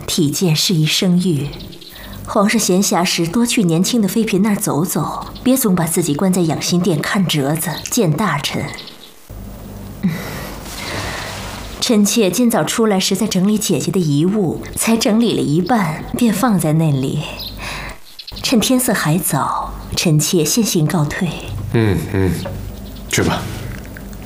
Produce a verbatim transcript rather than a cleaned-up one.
体健适宜生育。皇上闲暇时多去年轻的妃嫔那儿走走，别总把自己关在养心殿看折子、见大臣。嗯，臣妾今早出来时在整理姐姐的遗物，才整理了一半，便放在那里。趁天色还早，臣妾先行告退。 嗯嗯，去吧。